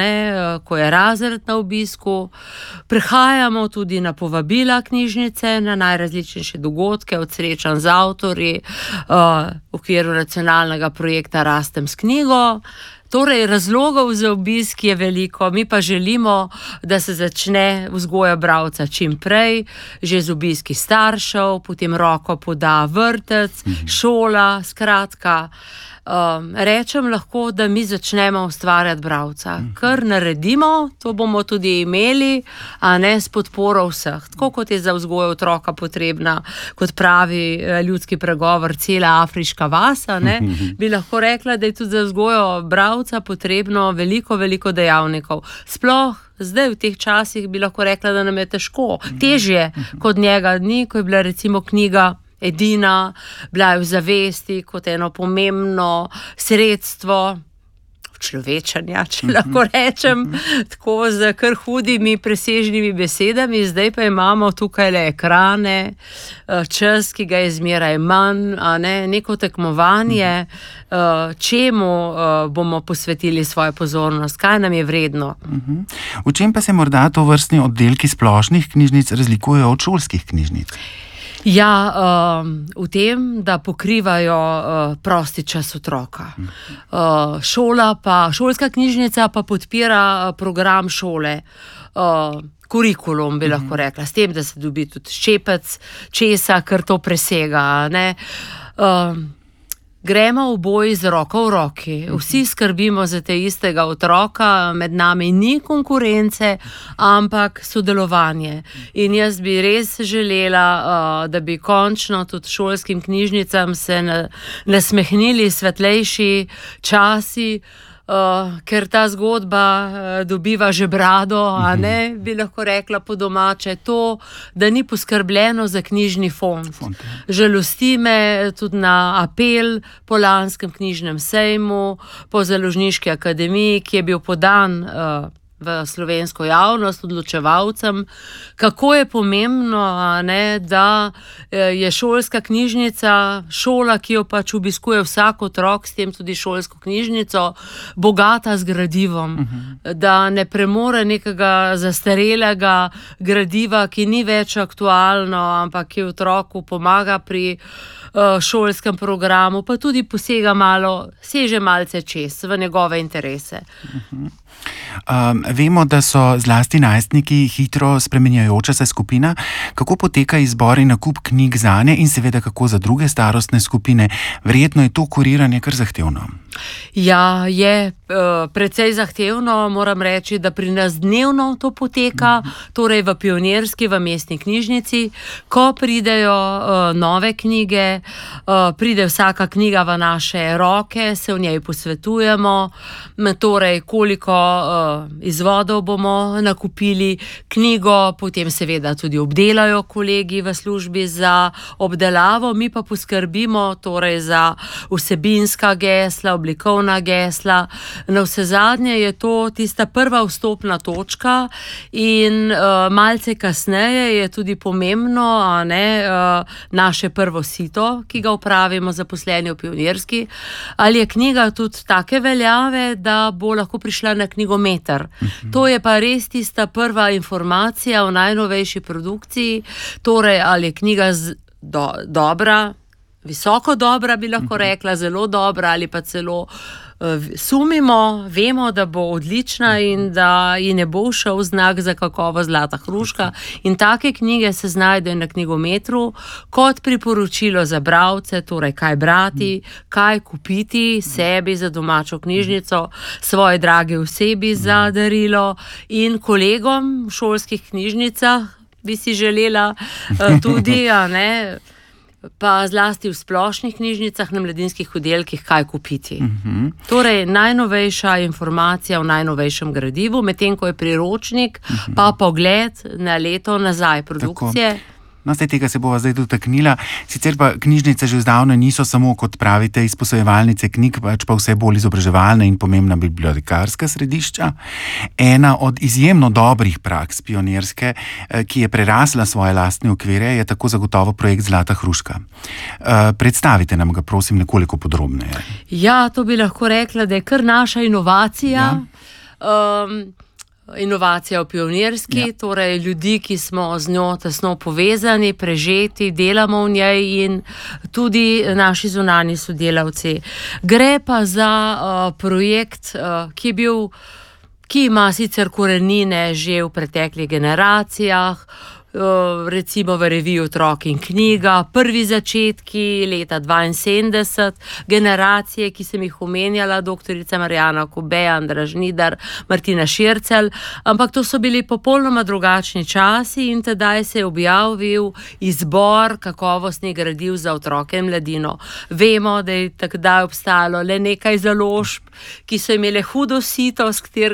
ko je razred na obisku. Prihajamo tudi na povabila knjižnice, na najrazličnejše dogodke, od srečanj z avtorji, v okviru nacionalnega projekta Rastem s knjigo. Torej, razlogov za obisk je veliko, mi pa želimo, da se začne vzgoja bralca čim prej, že z obiski staršev, potem roko poda vrtec, šola, skratka. Rečem lahko, da mi začnemo ustvarjati bralca. Kar naredimo, to bomo tudi imeli, a ne s podporo vseh. Tako kot je za vzgojo otroka potrebna, kot pravi ljudski pregovor, cela afriška vas, ne, bi lahko rekla, da je tudi za vzgojo bralca potrebno veliko dejavnikov. Sploh zdaj v teh časih bi lahko rekla, da nam je težko, težje kot njega dni, ko je bila recimo knjiga edina, bila je v zavesti kot eno pomembno sredstvo človečanja, če lahko rečem, tako z kar hudimi presežnimi besedami. Zdaj pa imamo tukaj le ekrane, čas, ki ga je zmeraj manj, neko tekmovanje, čemu bomo posvetili svojo pozornost, kaj nam je vredno. V čem pa se morda tovrstni oddelki splošnih knjižnic razlikujejo od šolskih knjižnic? Ja, v tem, da pokrivajo prosti čas otroka. Šolska knjižnica pa podpira program šole, kurikulum bi lahko rekla, s tem, da se dobi tudi ščepec česa, kar to presega, ne. Gremo oboji z roko v roki, vsi skrbimo za te istega otroka, med nami ni konkurence, ampak sodelovanje. In jaz bi res želela, da bi končno tudi šolskim knjižnicam se nasmehnili svetlejši časi, ker ta zgodba dobiva že brado, a ne, bi lahko rekla po domače, to, da ni poskrbljeno za knjižni fond. Žalosti me tudi na apel po lanskem knjižnem sejmu, po Založniški akademiji, ki je bil podan v slovensko javnost, odločevalcem, kako je pomembno, da je šolska knjižnica, šola, ki jo pač obiskuje vsak otrok, s tem tudi šolsko knjižnico, bogata z gradivom, da ne premore nekega zastarelega gradiva, ki ni več aktualno, ampak ki otroku pomaga pri šolskem programu, pa tudi seže malce čez v njegove interese. Vemo, da so zlasti najstniki hitro spremenjajoča se skupina. Kako poteka izbor in nakup knjig zanje in seveda kako za druge starostne skupine? Verjetno je to kuriranje kar zahtevno. Ja, je precej zahtevno, moram reči, da pri nas dnevno to poteka, torej v Pionirski, v mestni knjižnici, ko pridejo nove knjige, pride vsaka knjiga v naše roke, se v njej posvetujemo, torej koliko izvodov bomo nakupili, knjigo potem seveda tudi obdelajo kolegi v službi za obdelavo, mi pa poskrbimo torej za vsebinska gesla, oblikovna gesla. Navsezadnje je to tista prva vstopna točka in malce kasneje je tudi pomembno, naše prvo sito, ki ga opravimo zaposleni v Pionirski, ali je knjiga tudi take veljave, da bo lahko prišla na knjigometer. To je pa res tista prva informacija o najnovejši produkciji, torej ali je knjiga dobra, visoko dobra bi lahko rekla, zelo dobra ali pa celo sumimo, vemo, da bo odlična in da ji ne bo šel znak za kakovost Zlata hruška. In take knjige se znajdejo na Knjigometru kot priporočilo za bralce, torej kaj brati, kaj kupiti sebi za domačo knjižnico, svoji dragi osebi za darilo in kolegom v šolskih knjižnicah bi si želela tudi, a ne, pa zlasti v splošnih knjižnicah, na mladinskih oddelkih, kaj kupiti. Torej, najnovejša informacija v najnovejšem gradivu, medtem ko je priročnik, pa pogled na leto nazaj produkcije. Tako. No, zdaj tega se bova zdaj dotaknila. Sicer pa knjižnice že zdavno niso samo, kot pravite, izposojevalnice knjig, pač pa vse bolj izobraževalna in pomembna bibliotekarska središča. Ena od izjemno dobrih praks pionirske, ki je prerasla svoje lastne okvire, je tako zagotovo projekt Zlata hruška. Predstavite nam ga, prosim, nekoliko podrobneje. Ja, to bi lahko rekla, da je kar naša inovacija. Inovacija v pionirski, torej ljudi, ki smo z njo tesno povezani, prežeti, delamo v njej in tudi naši zunanji sodelavci. Gre pa za projekt, ki ima sicer korenine že v preteklih generacijah, recimo v reviji Otrok in knjiga, prvi začetki leta 1972, generacije, ki sem jih omenjala, doktorica Marjana Kobe, Andraž Nidar, Martina Šircelj, ampak to so bili popolnoma drugačni časi in tedaj se je objavil izbor kakovostnih gradiv za otroke in mladino. Vemo, da je takdaj obstajalo le nekaj založb, ki so imele hudo sito,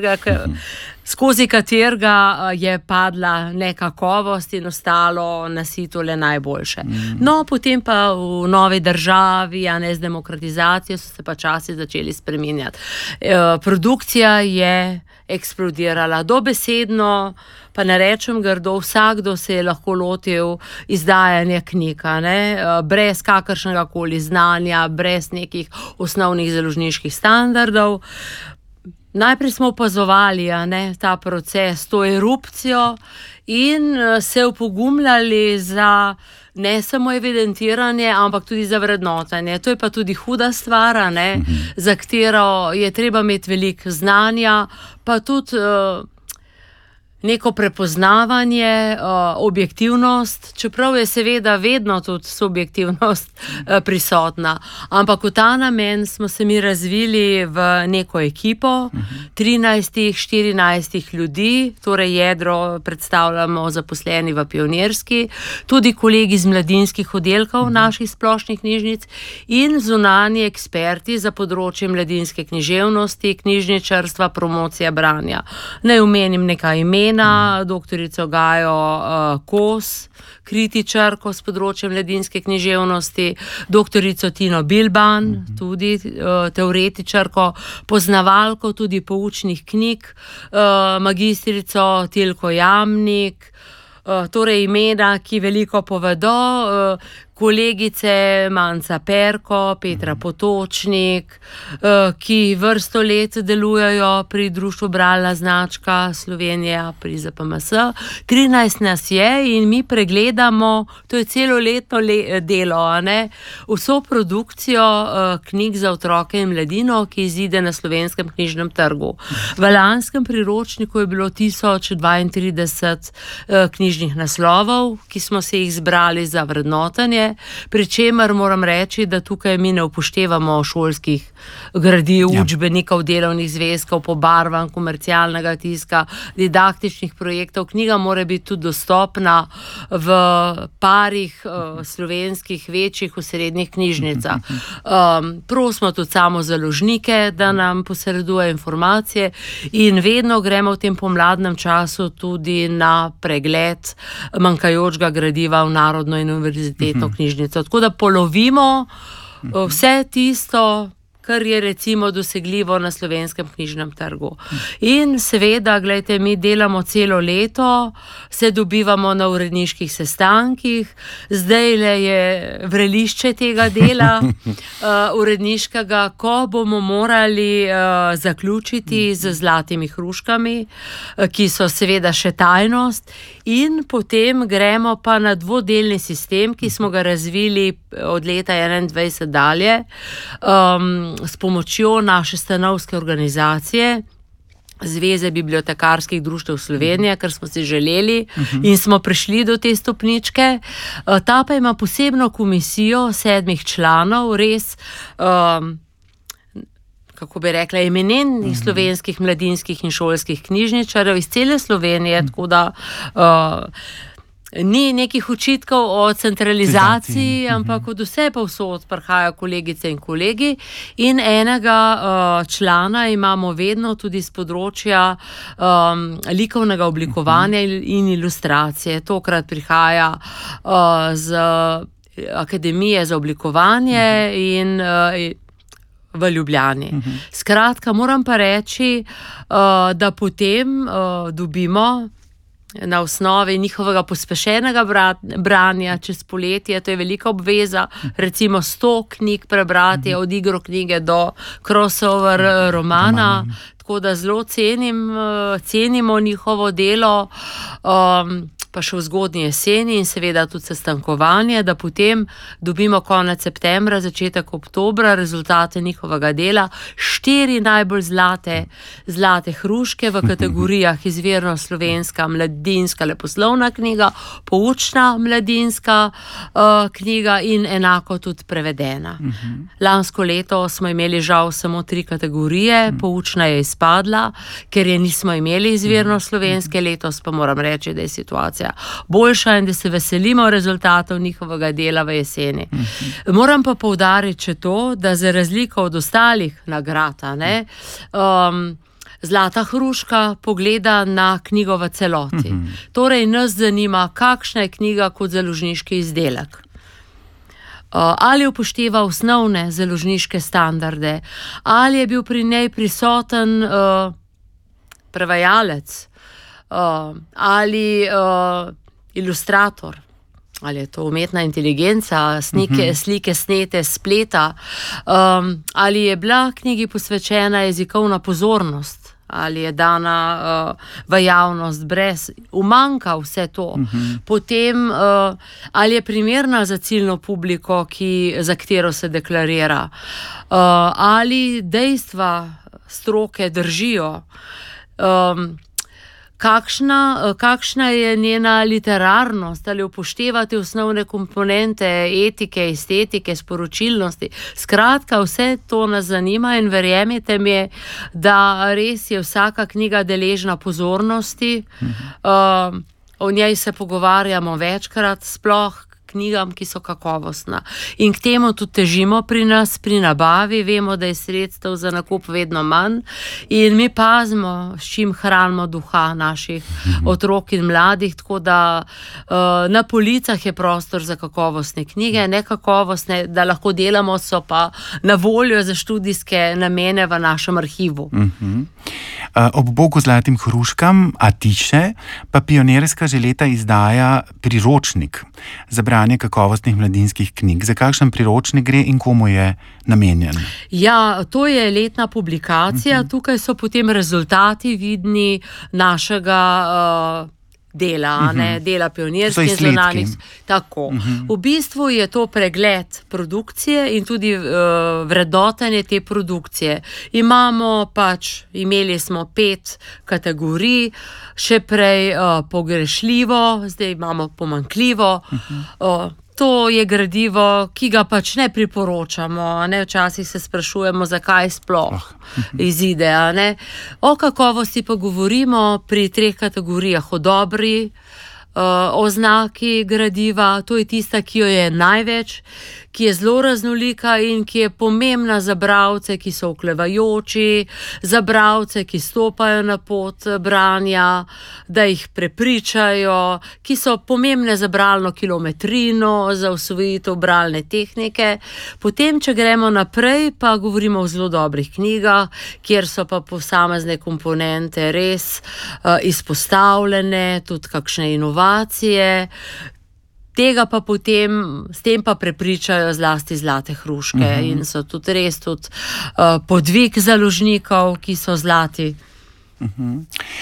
skozi katerega je padla nekakovost in ostalo na situ le najboljše. No, potem pa v novi državi, a ne z demokratizacijo, so se pa časi začeli spreminjati. Produkcija je eksplodirala dobesedno, pa ne rečem grdo, vsakdo se je lahko lotil izdajanja knjig, brez kakršnega koli znanja, brez nekih osnovnih založniških standardov. Najprej smo opazovali ta proces, to erupcijo in se upogumljali za ne samo evidentiranje, ampak tudi za vrednotenje. To je pa tudi huda stvar, za katero je treba imeti veliko znanja, pa tudi neko prepoznavanje, objektivnost, čeprav je seveda vedno tudi subjektivnost prisotna. Ampak v ta namen smo se mi razvili v neko ekipo 13-14 ljudi, torej jedro predstavljamo zaposleni v pionirski, tudi kolegi iz mladinskih oddelkov naših splošnih knjižnic in zunanji eksperti za področje mladinske književnosti, knjižničarstva, promocija branja. Naj omenim nekaj imena, doktorico Gajo Kos, kritičarko s področja mladinske književnosti, doktorico Tino Bilban, tudi teoretičarko, poznavalko tudi poučnih knjig, magistrico Tilko Jamnik, torej imena, ki veliko povedo, kolegice Manca Perko, Petra Potočnik, ki vrsto let delujejo pri društvu Bralna značka Slovenija pri ZPMS. 13 nas je in mi pregledamo, to je celoletno delo, vso produkcijo knjig za otroke in mladino, ki izide na slovenskem knjižnem trgu. V lanskem priročniku je bilo 1032 knjižnih naslovov, ki smo se jih zbrali za vrednotenje, pri čemer moram reči, da tukaj mi ne upoštevamo šolskih gradiv, učbenikov, delovnih zvezkov, pobarvanj, komercialnega tiska, didaktičnih projektov. Knjiga mora biti tudi dostopna v parih slovenskih večjih osrednjih knjižnicah. Prosimo tudi samo založnike, da nam posredujejo informacije in vedno gremo v tem pomladnem času tudi na pregled manjkajočega gradiva v Narodno in univerzitetno knjižnico. Tako da polovimo vse tisto, kar je recimo dosegljivo na slovenskem knjižnem trgu. In seveda, gledajte, mi delamo celo leto, se dobivamo na uredniških sestankih, zdajle je vrelišče tega dela uredniškega, ko bomo morali zaključiti z Zlatimi hruškami, ki so seveda še tajnost, in potem gremo pa na dvodelni sistem, ki smo ga razvili od leta 2021 dalje. s pomočjo naše stanovske organizacije, Zveze bibliotekarskih društev Slovenije, kar smo si želeli in smo prišli do te stopničke. Ta pa ima posebno komisijo 7 članov, res, kako bi rekla, eminentnih slovenskih mladinskih in šolskih knjižničarjev iz cele Slovenije, tako da ni nekih očitkov o centralizaciji, ampak od vse povsod prihajajo kolegice in kolegi, in enega člana imamo vedno tudi z področja likovnega oblikovanja in ilustracije. Tokrat prihaja z Akademije za oblikovanje in v Ljubljani. Skratka, moram pa reči, da potem dobimo na osnovi njihovega pospešenega branja čez poletje, to je velika obveza, recimo 100 knjig prebrati, od igro knjige do crossover romana, tako da zelo cenimo njihovo delo, pa še v zgodnji jeseni in seveda tudi sestankovanje, da potem dobimo konec septembra, začetek oktobra rezultate njihovega dela, 4 najbolj zlate hruške v kategorijah izvirno slovenska, mladinska leposlovna knjiga, poučna mladinska knjiga in enako tudi prevedena. Lansko leto smo imeli žal samo 3 kategorije, poučna je izpadla, ker je nismo imeli izvirno slovenske, letos pa moram reči, da je situacija boljša in da se veselimo rezultatov njihovega dela v jeseni. Moram pa poudariti še to, da za razliko od ostalih nagrad, Zlata hruška pogleda na knjigo v celoti. Torej nas zanima, kakšna je knjiga kot založniški izdelek. Ali upošteva osnovne založniške standarde, ali je bil pri njej prisoten prevajalec, ali ilustrator, ali je to umetna inteligenca, slike snete s spleta, ali je bila knjigi posvečena jezikovna pozornost, ali je dana v javnost brez, umanjka vse to. Potem, ali je primerna za ciljno publiko, za katero se deklarira, ali dejstva stroke držijo, kakšna je njena literarnost, ali upoštevate osnovne komponente etike, estetike, sporočilnosti. Skratka, vse to nas zanima in verjemite mi, da res je vsaka knjiga deležna pozornosti. O njej se pogovarjamo večkrat, sploh knjigam, ki so kakovostna. In k temu tudi težimo pri nas, pri nabavi. Vemo, da je sredstev za nakup vedno manj in mi pazimo, s čim hranimo duha naših otrok in mladih, tako da na policah je prostor za kakovostne knjige, nekakovostne, da lahko delamo, so pa na voljo za študijske namene v našem arhivu. Ob bogu zlatim hruškam, a tiše, pa Pionirska že leta izdaja priročnik za branje kakovostnih mladinskih knjig. Za kakšen priročnik gre in komu je namenjen? Ja, to je letna publikacija. Tukaj so potem rezultati vidni našega dela, dela pionirskih in zunanjih. Tako. V bistvu je to pregled produkcije in tudi vrednotenje te produkcije. Imeli smo 5 kategorij, še prej pogrešljivo, zdaj imamo pomanjkljivo. To je gradivo, ki ga pač ne priporočamo, včasih se sprašujemo, zakaj sploh izide. O kakovosti pa govorimo pri 3 kategorijah, o dobri oznaki gradiva, to je tista, ki jo je največ, ki je zelo raznolika in ki je pomembna za bralce, ki so oklevajoči, za bralce, ki stopajo na pot branja, da jih prepričajo, ki so pomembne za bralno kilometrino, za usvojitev bralne tehnike. Potem, če gremo naprej, pa govorimo o zelo dobrih knjigah, kjer so pa posamezne komponente res izpostavljene, tudi kakšne inovacije. Tega pa potem, s tem pa prepričajo zlasti zlate hruške in so tudi res podvig založnikov, ki so zlati.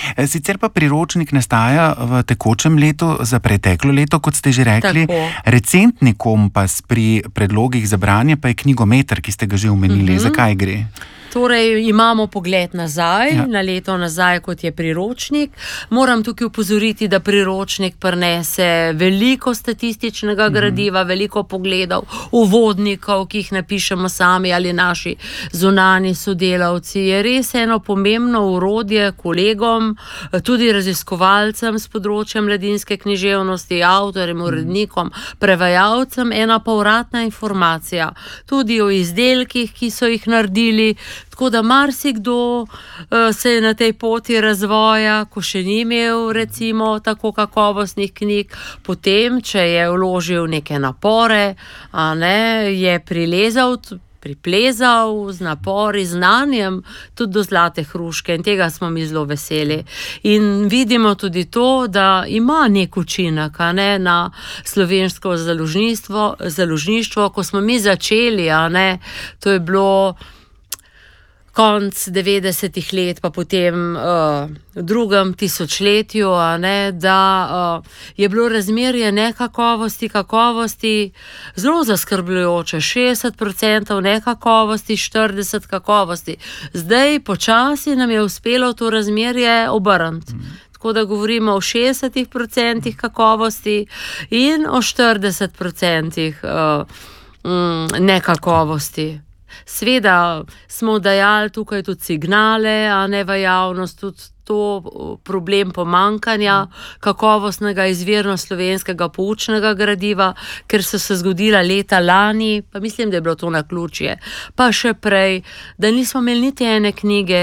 Sicer pa priročnik nastaja v tekočem letu za preteklo leto, kot ste že rekli. Tako. Recentni kompas pri predlogih za branje pa je knjigometer, ki ste ga že omenili. Zakaj gre? Torej, imamo pogled nazaj, na leto nazaj, kot je priročnik. Moram tukaj upozoriti, da priročnik prinese veliko statističnega gradiva, veliko pogledov, uvodnikov, ki jih napišemo sami ali naši zunanji sodelavci. Je res eno pomembno orodje kolegom, tudi raziskovalcem z področja mladinske književnosti, avtorjem, urednikom, prevajalcem, ena povratna informacija. Tudi o izdelkih, ki so jih naredili. Tako da marsikdo se je na tej poti razvoja, ko še ni imel recimo tako kakovostnih knjig, potem, če je vložil neke napore, je priplezal z napori, znanjem, tudi do Zlate hruške in tega smo mi zelo veseli. In vidimo tudi to, da ima nek učinek na slovensko založništvo, ko smo mi začeli, to je bilo konc 90-ih let, pa potem v drugem tisočletju, da je bilo razmerje nekakovosti, kakovosti zelo zaskrbljujoče. 60% nekakovosti, 40% kakovosti. Zdaj počasi nam je uspelo to razmerje obrniti. Tako da govorimo o 60% kakovosti in o 40% nekakovosti. Sveda smo dajali tukaj tudi signale, v javnost, tudi to problem pomankanja kakovostnega izvirno slovenskega poučnega gradiva, ker so se zgodila leta lani, pa mislim, da je bilo to naključje, pa še prej, da nismo imeli niti ene knjige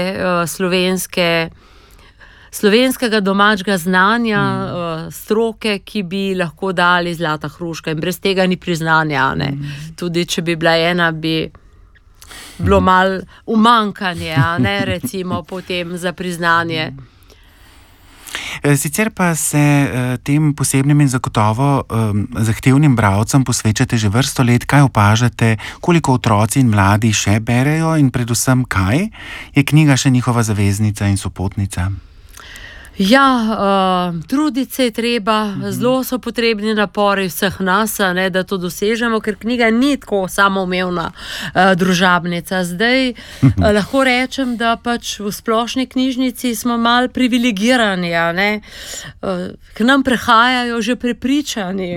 slovenskega domačega znanja, stroke, ki bi lahko dali Zlata hruška, in brez tega ni priznanja. Tudi če bi bila ena, bi bilo malo umankanje, recimo potem za priznanje. Sicer pa se tem posebnim in zagotovo zahtevnim bralcem posvečate že vrsto let. Kaj opažate, koliko otroci in mladi še berejo in predvsem kaj je knjiga še njihova zaveznica in sopotnica? Truditi se je treba, zelo so potrebni napori vseh nas, da to dosežemo, ker knjiga ni tako samoumevna družabnica. Zdaj lahko rečem, da pač v splošni knjižnici smo malo privilegirani, k nam prehajajo že prepričani,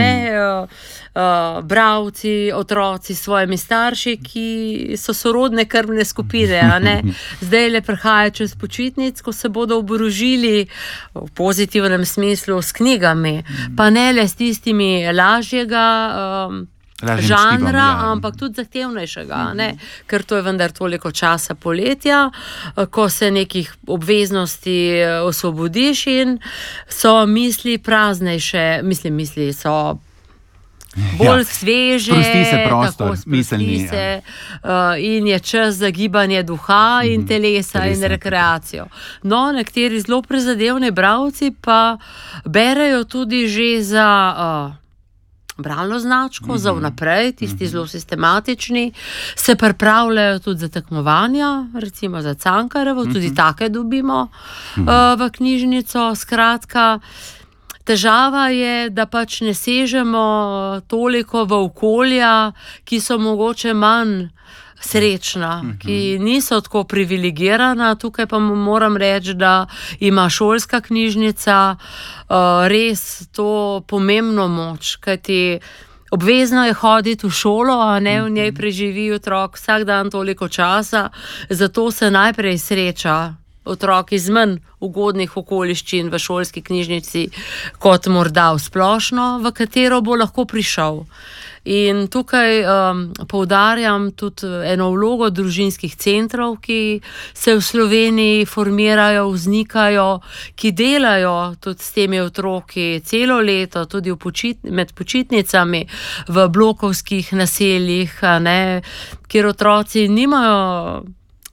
bralci, otroci s svojimi starši, ki so sorodne krvne skupine, Zdaj le prehajajo čez počitnic, ko se bodo oborožili v pozitivnem smislu s knjigami, pa ne le s tistimi lažjega žanra, ampak tudi zahtevnejšega, ker to je vendar toliko časa poletja, ko se nekih obveznosti osvobodiš in so misli praznejše, misli so bolj sveže, sprosti se prostor, miselni, in je čas za gibanje duha in telesa in rekreacijo. No, nekateri zelo prizadevni bralci pa berejo tudi že za bralno značko, za vnaprej, tisti zelo sistematični, se pripravljajo tudi za tekmovanja, recimo za Cankarjevo, tudi take dobimo v knjižnico. Skratka, težava je, da pač ne sežemo toliko v okolja, ki so mogoče manj srečna, ki niso tako privilegirana. Tukaj pa moram reči, da ima šolska knjižnica res to pomembno moč, kajti obvezno je hoditi v šolo, v njej preživi otrok vsak dan toliko časa, zato se najprej sreča otrok iz manj ugodnih okoliščin v šolski knjižnici, kot morda v splošno, v katero bo lahko prišel. In tukaj poudarjam tudi eno vlogo družinskih centrov, ki se v Sloveniji formirajo, vznikajo, ki delajo tudi s temi otroki celo leto, tudi med počitnicami v blokovskih naseljih, kjer otroci nimajo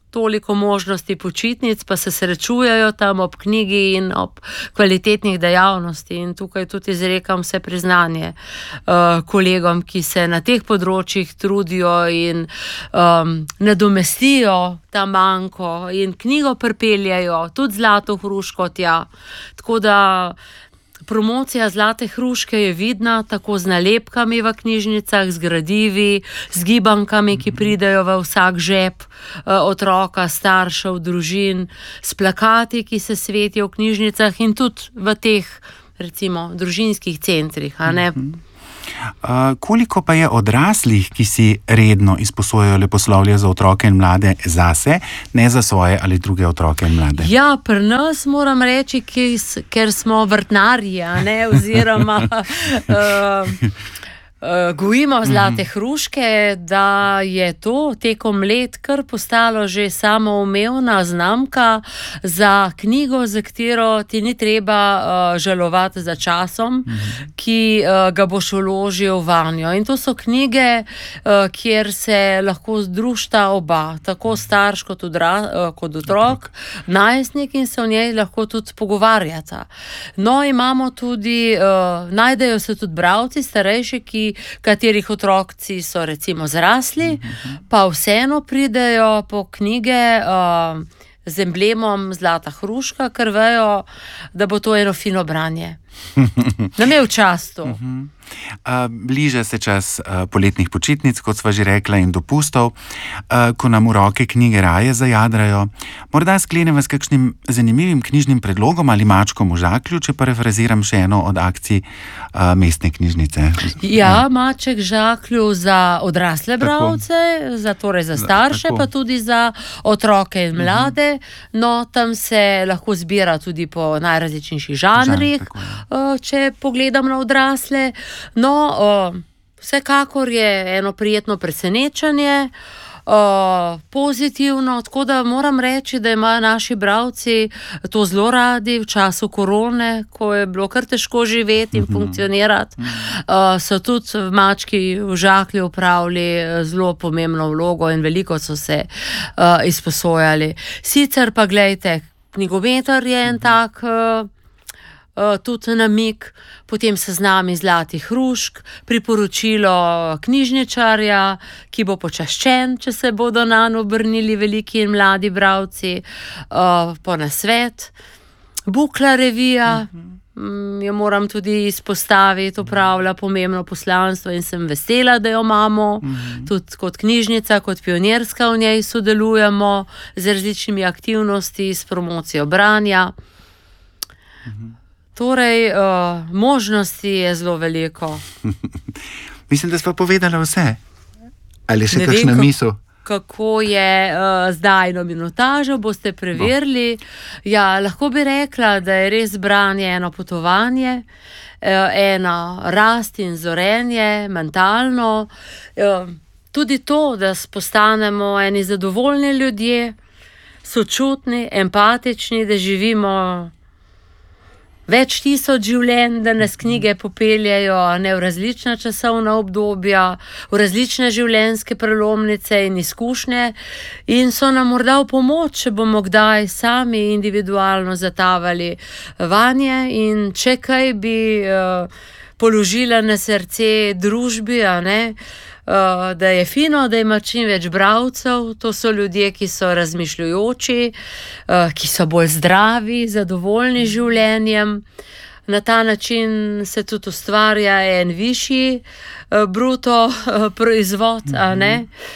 toliko možnosti počitnic, pa se srečujejo tam ob knjigi in ob kvalitetnih dejavnosti. In tukaj tudi izrekam vse priznanje kolegom, ki se na teh področjih trudijo in nadomestijo ta manko in knjigo pripeljajo, tudi Zlato hruško tja. Tako da promocija Zlate hruške je vidna tako z nalepkami v knjižnicah, z gradivi, z gibankami, ki pridejo v vsak žep otroka, staršev, družin, s plakati, ki se svetijo v knjižnicah in tudi v teh, recimo, družinskih centrih, a ne? Koliko pa je odraslih, ki si redno izposojajo leposlovje za otroke in mlade zase, ne za svoje ali druge otroke in mlade? Ja, pri nas moram reči, ker smo vrtnarji, a ne, oziroma gojimo Zlate hruške, da je to tekom let kar postalo že samoumevna znamka za knjigo, za katero ti ni treba žalovati za časom, ki ga boš vložil vanjo. In to so knjige, kjer se lahko združita oba, tako starš kot otrok, najstnik, in se v njej lahko tudi pogovarjata. No, imamo tudi, najdejo se tudi bralci, starejši, katerih otroci so recimo zrasli, pa vseeno pridejo po knjige z emblemom Zlata hruška, ker vejo, da bo to eno fino branje. Nam je v čast to. Bliža se čas poletnih počitnic, kot sva že rekla, in dopustov, ko nam v roke knjige raje zajadrajo. Morda skleneva s kakšnim zanimivim knjižnim predlogom ali mačkom v žaklju, če parafraziram še eno od akcij mestne knjižnice. Ja, maček v žaklju za odrasle bralce, torej za starše, pa tudi za otroke in mlade. No, tam se lahko zbira tudi po najrazličnejših žanrih, če pogledam na odrasle. No, vsekakor je eno prijetno presenečenje, pozitivno, tako da moram reči, da imajo naši bralci to zelo radi v času korone, ko je bilo kar težko živeti in funkcionirati. So tudi mački v žaklju opravili zelo pomembno vlogo in veliko so se izposojali. Sicer pa glejte, knjigometer je en tak tudi namig, potem seznami Zlatih hrušk, priporočilo knjižničarja, ki bo počaščen, če se bodo nanj obrnili veliki in mladi bralci, po nasvet. Bukla revija, jo moram tudi izpostaviti, opravlja pomembno poslanstvo in sem vesela, da jo imamo. Tudi kot knjižnica, kot pionirska v njej sodelujemo z različnimi aktivnosti, s promocijo branja. Torej, možnosti je zelo veliko. Mislim, da sva povedala vse. Ali še kakšna misel? Kako je zdaj na minutažo, boste preverili. Ja, lahko bi rekla, da je res branje eno potovanje, ena rast in zorenje, mentalno. Tudi to, da postanemo eni zadovoljni ljudje, sočutni, empatični, da živimo več tisoč življenj, da nas knjige popeljajo v različna časovna obdobja, v različne življenjske prelomnice in izkušnje in so nam morda v pomoč, če bomo kdaj sami individualno zatavali vanje in če kaj bi položila na srce družbi, a ne, da je fino, da ima čim več bralcev, to so ljudje, ki so razmišljujoči, ki so bolj zdravi, zadovoljni z življenjem. Na ta način se tudi ustvarja en višji bruto proizvod, a ne.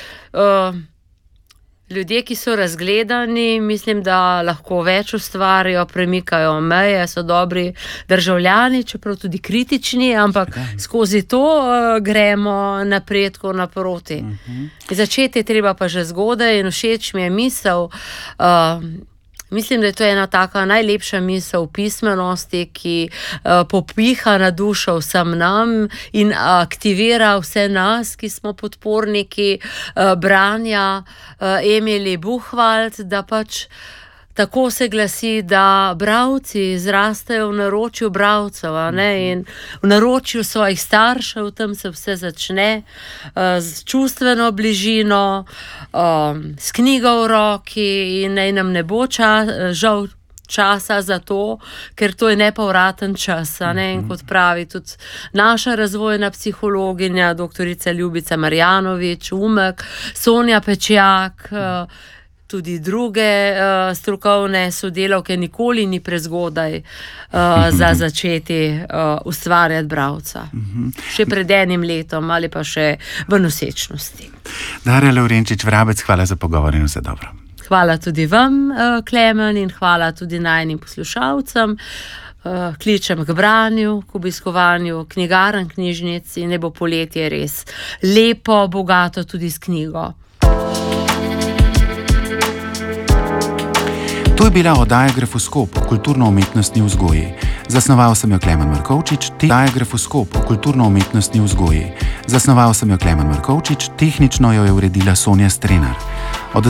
Ljudje, ki so razgledani, mislim, da lahko več ustvarijo, premikajo meje, so dobri državljani, čeprav tudi kritični, ampak skozi to gremo napredku naproti. Začeti je treba pa že zgodaj in všeč mi je misel, mislim, da je to ena taka najlepša misel v pismenosti, ki popiha na dušo vsem nam in aktivira vse nas, ki smo podporniki branja. Emily Buchwald, da pač Tako se glasi, da bralci zrastejo v naročju bralcev, in v naročju svojih staršev, tam se vse začne, z čustveno bližino, s knjigo v roki, in naj nam ne bo žal časa za to, ker to je nepovraten čas. In kot pravi tudi naša razvojna psihologinja, doktorica Ljubica Marjanovič, Umek, Sonja Pečjak, tudi druge strokovne sodelavke, nikoli ni prezgodaj za začeti ustvarjati bralca. Še pred enim letom ali pa še v nosečnosti. Darja Lavrenčič Vrabec, hvala za pogovor in vse dobro. Hvala tudi vam, Klemen, in hvala tudi najnim poslušalcem. Kličem k branju, k obiskovanju knjigarn, knjižnic, in ne bo poletje res lepo, bogato tudi s knjigo. To je bila oddaja Grafoskop o kulturno-umetnostni vzgoji. Zasnoval sem jo Klemen Markovčič, tehnično jo je uredila Sonja Strenar.